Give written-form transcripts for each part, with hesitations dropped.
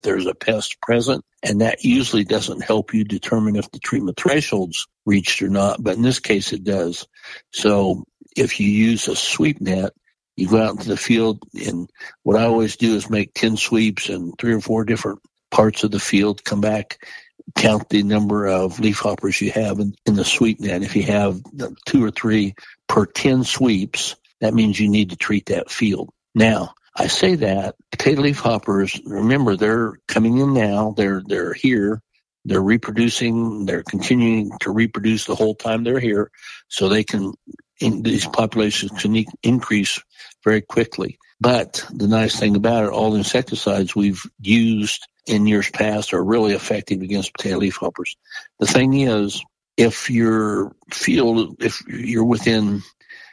there's a pest present, and that usually doesn't help you determine if the treatment threshold's reached or not, but in this case it does. So if you use a sweep net, you go out into the field, and what I always do is make 10 sweeps in 3 or 4 different parts of the field, come back, count the number of leafhoppers you have in the sweep net. If you have 2 or 3 per 10 sweeps, that means you need to treat that field. Now, I say that potato leafhoppers, remember, they're coming in now. They're here. They're reproducing. They're continuing to reproduce the whole time they're here, so they can. These populations can increase very quickly. But the nice thing about it, all the insecticides we've used in years past are really effective against potato leafhoppers. The thing is, if your field, if you're within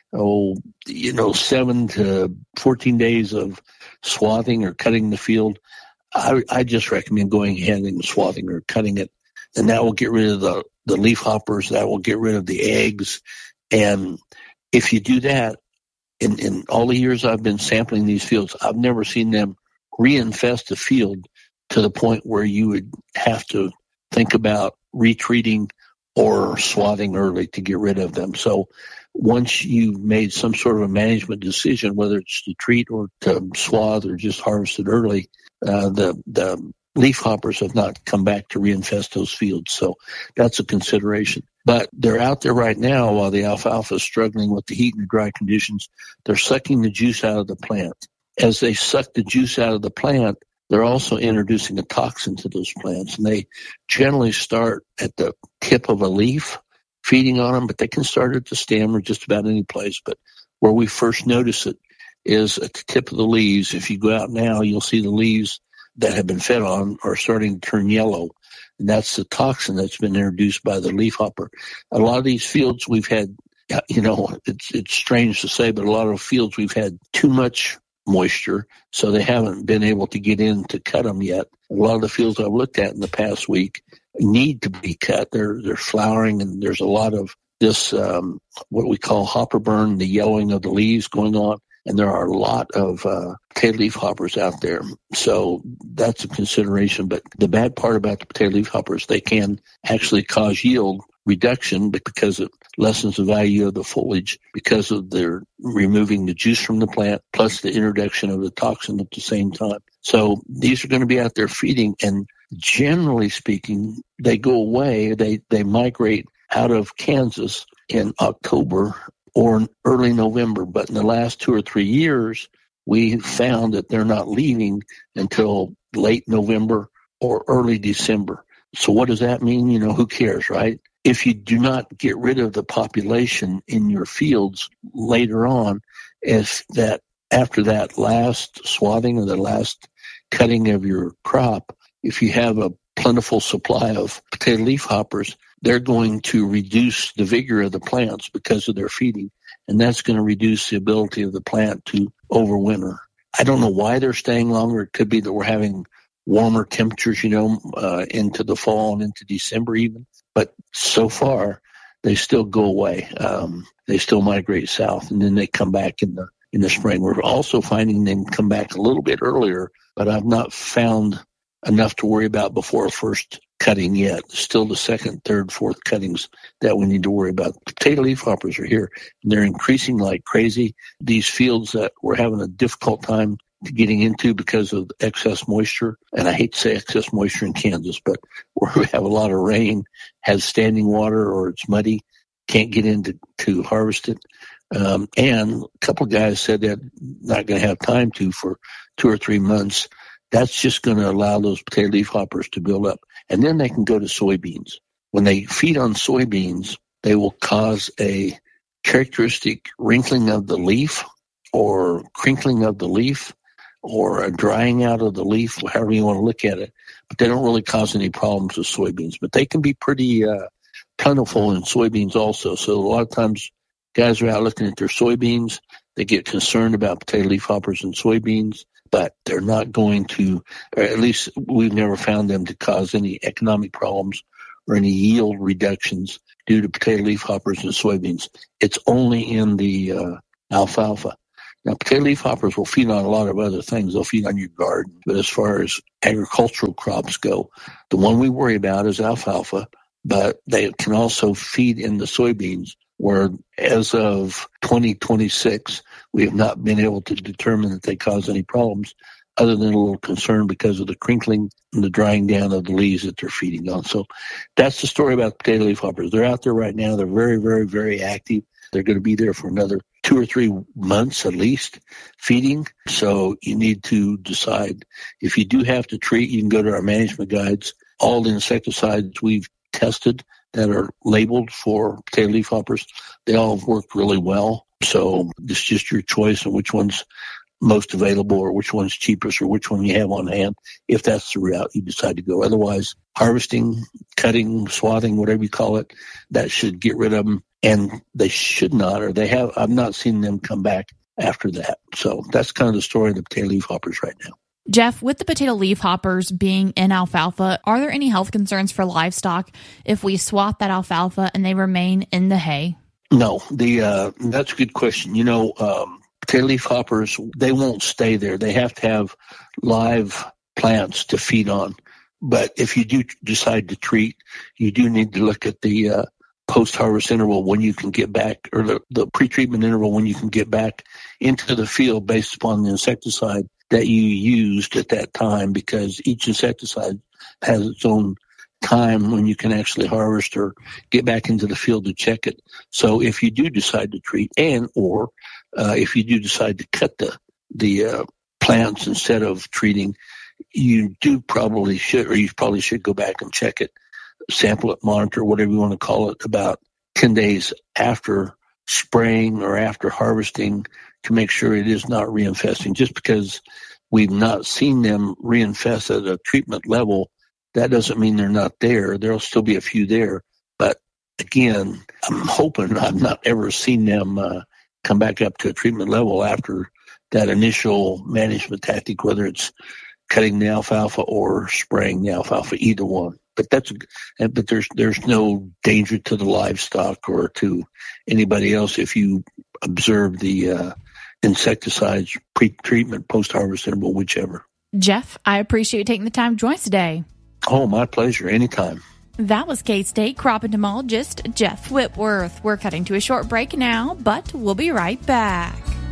7 to 14 days of swathing or cutting the field, I just recommend going ahead and swathing or cutting it. And that will get rid of the leafhoppers. That will get rid of the eggs. And if you do that, in all the years I've been sampling these fields, I've never seen them reinfest the field to the point where you would have to think about retreating or swathing early to get rid of them. So once you've made some sort of a management decision, whether it's to treat or to swath or just harvest it early, the leafhoppers have not come back to reinfest those fields. So that's a consideration. But they're out there right now while the alfalfa is struggling with the heat and the dry conditions. They're sucking the juice out of the plant. As they suck the juice out of the plant, they're also introducing a toxin to those plants. And they generally start at the tip of a leaf, feeding on them, but they can start at the stem or just about any place. But where we first notice it is at the tip of the leaves. If you go out now, you'll see the leaves that have been fed on are starting to turn yellow. And that's the toxin that's been introduced by the leafhopper. A lot of these fields we've had, it's strange to say, but a lot of fields we've had too much moisture, so they haven't been able to get in to cut them yet. A lot of the fields I've looked at in the past week need to be cut. They're flowering, and there's a lot of this, what we call hopper burn, the yellowing of the leaves going on. And there are a lot of potato leaf hoppers out there. So that's a consideration. But the bad part about the potato leaf hoppers, they can actually cause yield reduction because it lessens the value of the foliage because of their removing the juice from the plant plus the introduction of the toxin at the same time. So these are going to be out there feeding, and generally speaking, they go away. They migrate out of Kansas in October or early November. But in the last 2 or 3 years, we found that they're not leaving until late November or early December. So what does that mean? Who cares, right? If you do not get rid of the population in your fields later on, if that after that last swathing or the last cutting of your crop, if you have a plentiful supply of potato leaf hoppers, they're going to reduce the vigor of the plants because of their feeding, and that's going to reduce the ability of the plant to overwinter. I don't know why they're staying longer. It could be that we're having warmer temperatures, into the fall and into December even. But so far, they still go away. They still migrate south, and then they come back in the spring. We're also finding them come back a little bit earlier, but I've not found enough to worry about before first cutting yet. Still the second, third, fourth cuttings that we need to worry about. Potato leaf hoppers are here, and they're increasing like crazy. These fields that we're having a difficult time getting into because of excess moisture, and I hate to say excess moisture in Kansas, but where we have a lot of rain, has standing water, or it's muddy, can't get in to harvest it. And a couple of guys said they're not going to have time to for 2 or 3 months. That's just going to allow those potato leaf hoppers to build up. And then they can go to soybeans. When they feed on soybeans, they will cause a characteristic wrinkling of the leaf or crinkling of the leaf or a drying out of the leaf, however you want to look at it. But they don't really cause any problems with soybeans. But they can be pretty plentiful in soybeans also. So a lot of times guys are out looking at their soybeans. They get concerned about potato leaf hoppers and soybeans, but they're not going to, or at least we've never found them to cause any economic problems or any yield reductions due to potato leaf hoppers and soybeans. It's only in the alfalfa. Now, potato leafhoppers will feed on a lot of other things. They'll feed on your garden. But as far as agricultural crops go, the one we worry about is alfalfa, but they can also feed in the soybeans, where as of 2026, we have not been able to determine that they cause any problems, other than a little concern because of the crinkling and the drying down of the leaves that they're feeding on. So that's the story about potato leafhoppers. They're out there right now. They're very, very, very active. They're going to be there for another 2 or 3 months at least feeding. So you need to decide. If you do have to treat, you can go to our management guides. All the insecticides we've tested that are labeled for potato leafhoppers, they all have worked really well. So it's just your choice on which one's most available or which one's cheapest or which one you have on hand, if that's the route you decide to go. Otherwise, harvesting, cutting, swathing, whatever you call it, that should get rid of them. And they should not, or they have. I've not seen them come back after that. So that's kind of the story of the potato leafhoppers right now. Jeff, with the potato leafhoppers being in alfalfa, are there any health concerns for livestock if we swath that alfalfa and they remain in the hay? No, that's a good question. Potato leafhoppers, they won't stay there. They have to have live plants to feed on. But if you do decide to treat, you do need to look at the post-harvest interval when you can get back, or the pre-treatment interval when you can get back into the field based upon the insecticide that you used at that time, because each insecticide has its own time when you can actually harvest or get back into the field to check it. So if you do decide to treat or if you do decide to cut the plants instead of treating, you probably should go back and check it, sample it, monitor, whatever you want to call it, about 10 days after spraying or after harvesting to make sure it is not reinfesting. Just because we've not seen them reinfest at a treatment level, that doesn't mean they're not there. There'll still be a few there. But again, I'm hoping I've not ever seen them come back up to a treatment level after that initial management tactic, whether it's cutting the alfalfa or spraying the alfalfa, either one. But there's no danger to the livestock or to anybody else if you observe the insecticides pre-treatment, post-harvest interval, whichever. Jeff, I appreciate you taking the time to join us today. Oh, my pleasure. Anytime. That was K-State crop entomologist Jeff Whitworth. We're cutting to a short break now, but we'll be right back.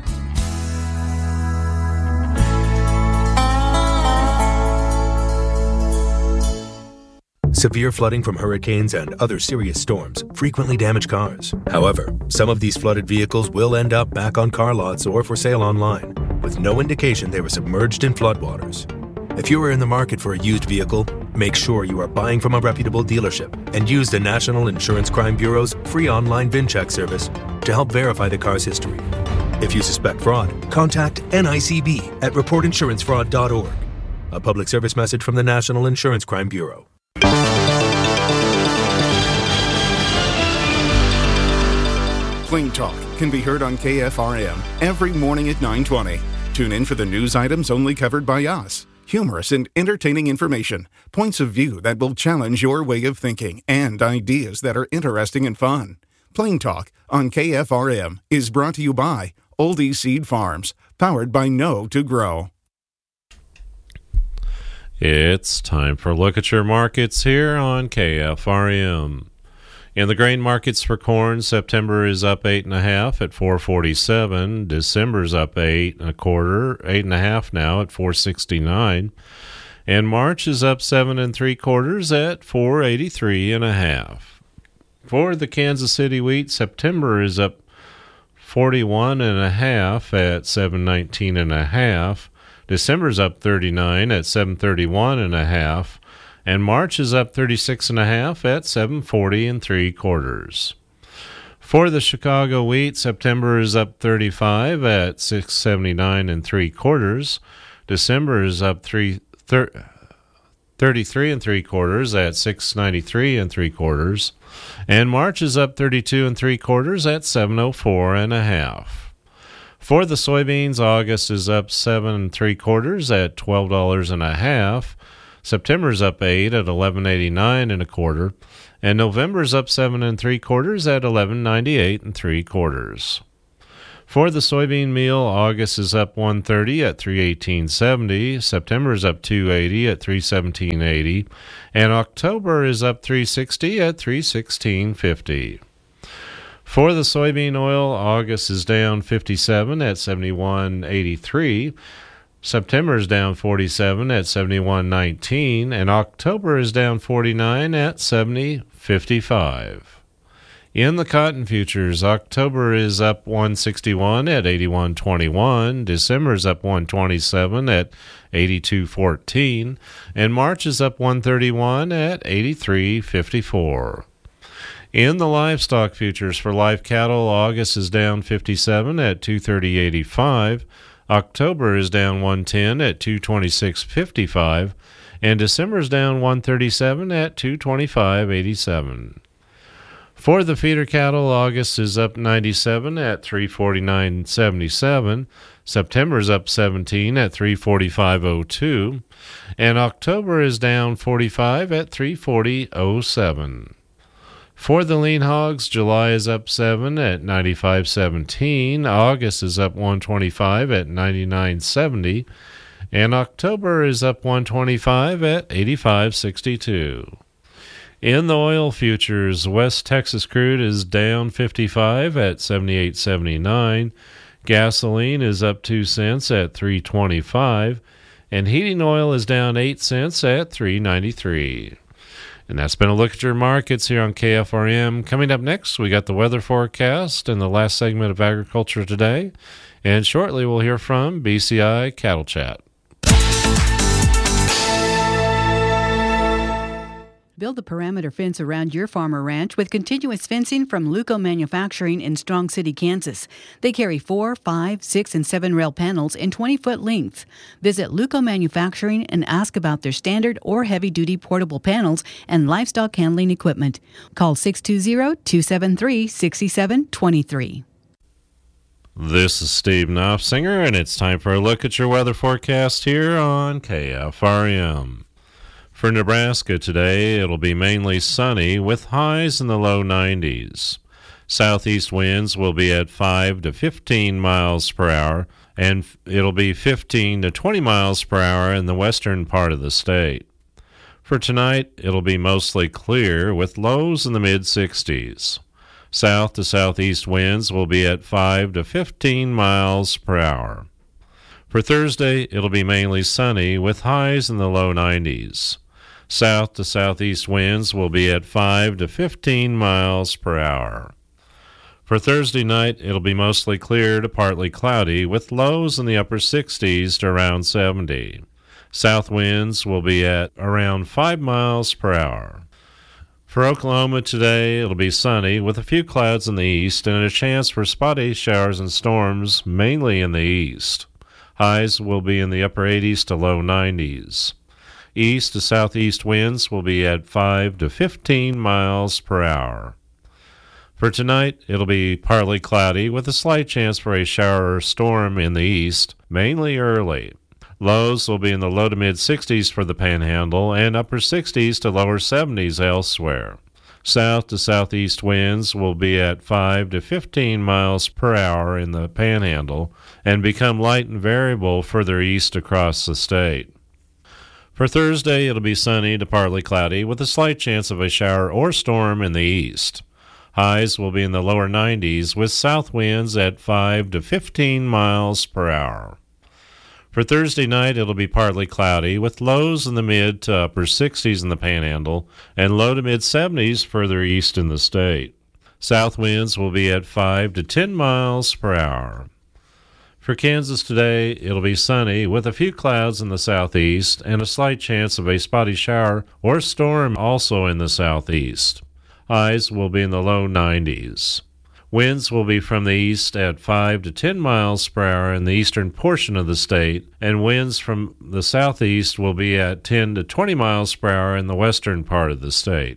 Severe flooding from hurricanes and other serious storms frequently damage cars. However, some of these flooded vehicles will end up back on car lots or for sale online, with no indication they were submerged in floodwaters. If you are in the market for a used vehicle, make sure you are buying from a reputable dealership and use the National Insurance Crime Bureau's free online VIN check service to help verify the car's history. If you suspect fraud, contact NICB at reportinsurancefraud.org. A public service message from the National Insurance Crime Bureau. Plain Talk can be heard on KFRM every morning at 9:20. Tune in for the news items only covered by us. Humorous and entertaining information, points of view that will challenge your way of thinking, and ideas that are interesting and fun. Plain Talk on KFRM is brought to you by Oldie Seed Farms, powered by Know to Grow. It's time for a look at your markets here on KFRM. In the grain markets for corn, September is up 8.5 at $4.47. December's up 8.25 now at $4.69, and March is up 7 3/4 at $4.83.5. For the Kansas City wheat, September is up 41.5 at $7.19.5. December's up 39 at $7.31.5. And March is up 36.5 at $7.40 3/4. For the Chicago wheat, September is up 35 at $6.79 3/4. December is up 33 3/4 at $6.93 3/4. And March is up 32 3/4 at $7.04.5. For the soybeans, August is up 7 3/4 at $12.5. September's up 8 at $11.89 1/4, and November's up 7 3/4 at $11.98 3/4. For the soybean meal, August is up 130 at 318.70, September is up 280 at 317.80, and October is up 360 at 316.50. For the soybean oil, August is down 57 at 71.83, September is down 47 at 71.19, and October is down 49 at 70.55. In the cotton futures, October is up 161 at 81.21, December is up 127 at 82.14, and March is up 131 at 83.54. In the livestock futures for live cattle, August is down 57 at 230.85, October is down 110 at 226.55, and December is down 137 at 225.87. For the feeder cattle, August is up 97 at 349.77, September is up 17 at 345.02, and October is down 45 at 340.07. For the lean hogs, July is up 7 at 95.17, August is up 125 at 99.70, and October is up 125 at 85.62. In the oil futures, West Texas crude is down 55 at 78.79, gasoline is up 2 cents at 3.25, and heating oil is down 8 cents at 3.93. And that's been a look at your markets here on KFRM. Coming up next, we got the weather forecast and the last segment of Agriculture Today, and shortly we'll hear from BCI Cattle Chat. Build a perimeter fence around your farm or ranch with continuous fencing from Luco Manufacturing in Strong City, Kansas. They carry 4, 5, 6, and 7 rail panels in 20-foot lengths. Visit Luco Manufacturing and ask about their standard or heavy-duty portable panels and livestock handling equipment. Call 620-273-6723. This is Steve Knopfsinger, and it's time for a look at your weather forecast here on KFRM. For Nebraska today, it'll be mainly sunny with highs in the low 90s. Southeast winds will be at 5 to 15 miles per hour, and it'll be 15 to 20 miles per hour in the western part of the state. For tonight, it'll be mostly clear with lows in the mid-60s. South to southeast winds will be at 5 to 15 miles per hour. For Thursday, it'll be mainly sunny with highs in the low 90s. South to southeast winds will be at 5 to 15 miles per hour. For Thursday night, it'll be mostly clear to partly cloudy with lows in the upper 60s to around 70. South winds will be at around 5 miles per hour. For Oklahoma today, it'll be sunny with a few clouds in the east and a chance for spotty showers and storms, mainly in the east. Highs will be in the upper 80s to low 90s. East to southeast winds will be at 5 to 15 miles per hour. For tonight, it'll be partly cloudy with a slight chance for a shower or storm in the east, mainly early. Lows will be in the low to mid-60s for the Panhandle and upper 60s to lower 70s elsewhere. South to southeast winds will be at 5 to 15 miles per hour in the Panhandle and become light and variable further east across the state. For Thursday, it'll be sunny to partly cloudy with a slight chance of a shower or storm in the east. Highs will be in the lower 90s with south winds at 5 to 15 miles per hour. For Thursday night, it'll be partly cloudy with lows in the mid to upper 60s in the Panhandle and low to mid 70s further east in the state. South winds will be at 5 to 10 miles per hour. For Kansas today, it'll be sunny with a few clouds in the southeast and a slight chance of a spotty shower or storm also in the southeast. Highs will be in the low 90s. Winds will be from the east at 5 to 10 miles per hour in the eastern portion of the state, and winds from the southeast will be at 10 to 20 miles per hour in the western part of the state.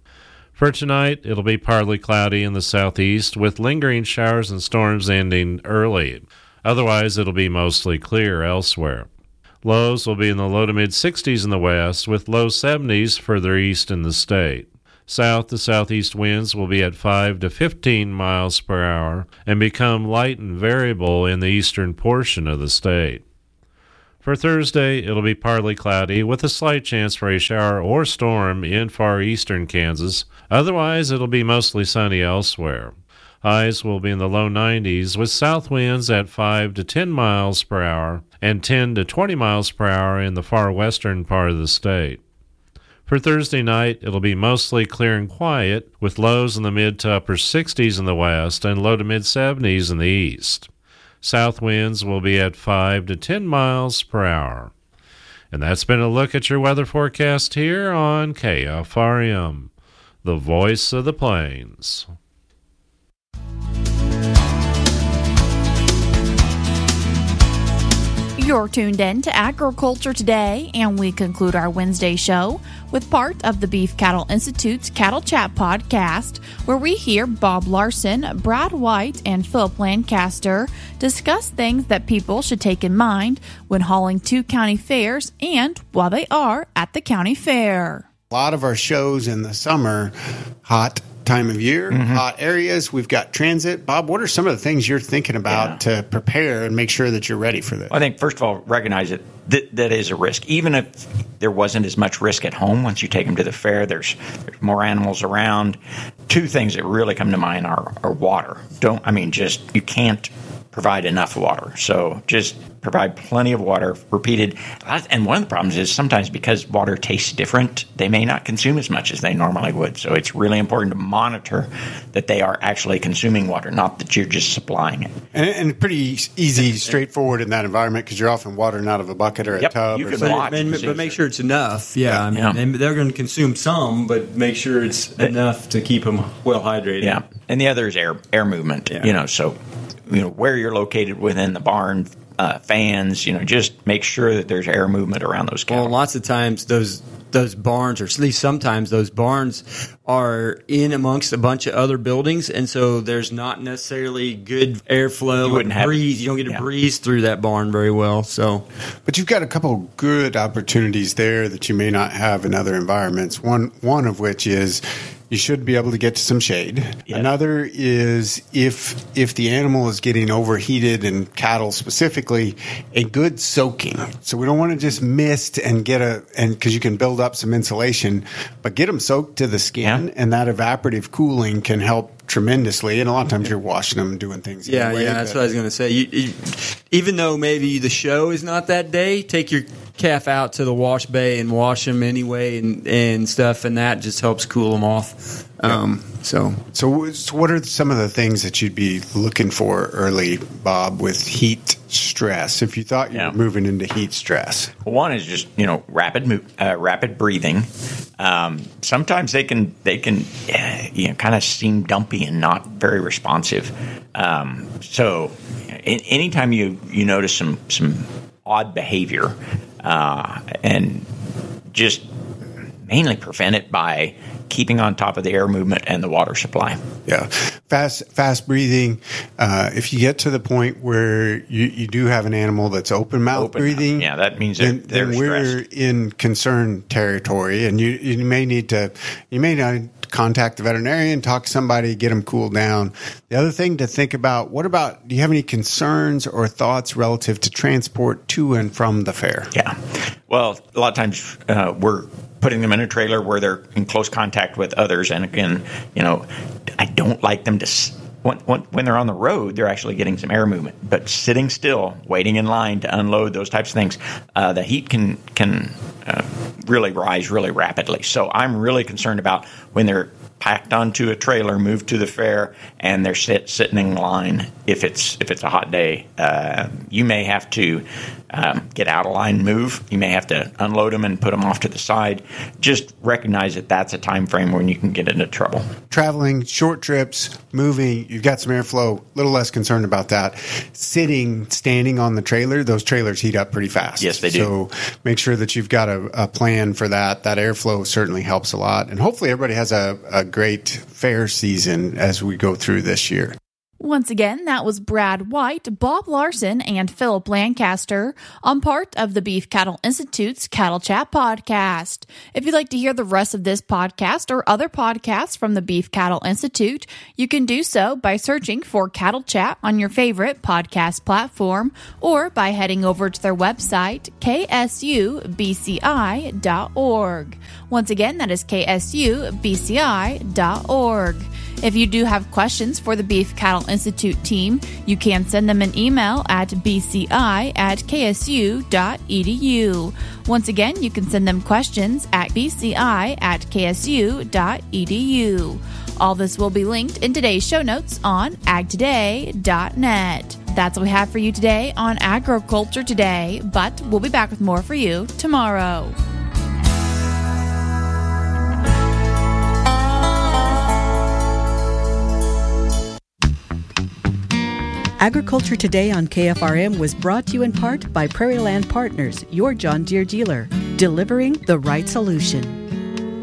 For tonight, it'll be partly cloudy in the southeast with lingering showers and storms ending early. Otherwise, it'll be mostly clear elsewhere. Lows will be in the low to mid-60s in the west with low 70s further east in the state. South to southeast winds will be at 5 to 15 miles per hour and become light and variable in the eastern portion of the state. For Thursday, it'll be partly cloudy with a slight chance for a shower or storm in far eastern Kansas. Otherwise, it'll be mostly sunny elsewhere. Highs will be in the low 90s with south winds at 5 to 10 miles per hour and 10 to 20 miles per hour in the far western part of the state. For Thursday night, it'll be mostly clear and quiet with lows in the mid to upper 60s in the west and low to mid 70s in the east. South winds will be at 5 to 10 miles per hour. And that's been a look at your weather forecast here on KFRM, the voice of the plains. You're tuned in to Agriculture Today, and we conclude our Wednesday show with part of the Beef Cattle Institute's Cattle Chat podcast, where we hear Bob Larson, Brad White, and Philip Lancaster discuss things that people should take in mind when hauling to county fairs and while they are at the county fair. A lot of our shows in the summer, hot time of year, hot areas, we've got transit. Bob, what are some of the things you're thinking about to prepare and make sure that you're ready for this? I think, first of all, recognize that is a risk. Even if there wasn't as much risk at home, once you take them to the fair, there's more animals around. Two things that really come to mind are water. You can't provide enough water. So just provide plenty of water, repeated. And one of the problems is sometimes because water tastes different, they may not consume as much as they normally would. So it's really important to monitor that they are actually consuming water, not that you're just supplying it. And pretty easy, straightforward in that environment because you're often watering out of a bucket or a tub. You or can something. watch. But make sure it's enough. And they're going to consume some, but make sure it's enough to keep them well hydrated. Yeah. And the other is air movement. Yeah. So where you're located within the barn, fans, just make sure that there's air movement around those cattle. Well, lots of times those barns, or at least sometimes those barns, are in amongst a bunch of other buildings, and so there's not necessarily good airflow. You wouldn't have breeze. You don't get a breeze through that barn very well. So, but you've got a couple good opportunities there that you may not have in other environments. One of which is you should be able to get to some shade. Yeah. Another is if the animal is getting overheated, and cattle specifically, a good soaking. So we don't want to just mist and because you can build up some insulation, but get them soaked to the skin, and that evaporative cooling can help tremendously. And a lot of times you're washing them, doing things. Anyway, that's what I was going to say. You, even though maybe the show is not that day, take your calf out to the wash bay and wash them anyway and stuff, and that just helps cool them off. So what are some of the things that you'd be looking for early, Bob, with heat stress? If you thought you were moving into heat stress, one is just rapid breathing. Sometimes they can kind of seem dumpy and not very responsive. So anytime you notice some odd behavior, and just mainly prevent it by keeping on top of the air movement and the water supply. Yeah. Fast breathing. If you get to the point where you do have an animal that's open mouth breathing, that means then we're in concern territory, and you may need to contact the veterinarian, talk to somebody, get them cooled down. The other thing to think about, do you have any concerns or thoughts relative to transport to and from the fair? Yeah. Well, a lot of times we're putting them in a trailer where they're in close contact with others. And again, I don't like them to, when they're on the road, they're actually getting some air movement. But sitting still, waiting in line to unload, those types of things, the heat can really rise really rapidly. So I'm really concerned about when they're packed onto a trailer, moved to the fair, and they're sitting in line. If it's a hot day, you may have to get out of line, move. You may have to unload them and put them off to the side. Just recognize that that's a time frame when you can get into trouble. Traveling, short trips, moving, you've got some airflow, a little less concerned about that. Standing on the trailer, those trailers heat up pretty fast. Yes, they do. So make sure that you've got a plan for that. That airflow certainly helps a lot. And hopefully everybody has a great fair season as we go through this year. Once again, that was Brad White, Bob Larson, and Philip Lancaster on part of the Beef Cattle Institute's Cattle Chat podcast. If you'd like to hear the rest of this podcast or other podcasts from the Beef Cattle Institute, you can do so by searching for Cattle Chat on your favorite podcast platform or by heading over to their website, ksubci.org. Once again, that is ksubci.org. If you do have questions for the Beef Cattle Institute team, you can send them an email at bci@ksu.edu. Once again, you can send them questions at bci@ksu.edu. All this will be linked in today's show notes on agtoday.net. That's what we have for you today on Agriculture Today, but we'll be back with more for you tomorrow. Agriculture Today on KFRM was brought to you in part by Prairie Land Partners, your John Deere dealer, delivering the right solution.